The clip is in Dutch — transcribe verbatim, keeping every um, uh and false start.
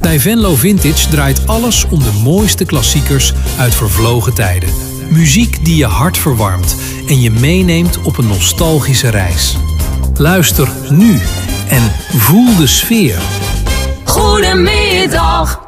Bij Venlo Vintage draait alles om de mooiste klassiekers uit vervlogen tijden. Muziek die je hart verwarmt en je meeneemt op een nostalgische reis. Luister nu en voel de sfeer. Goedemiddag.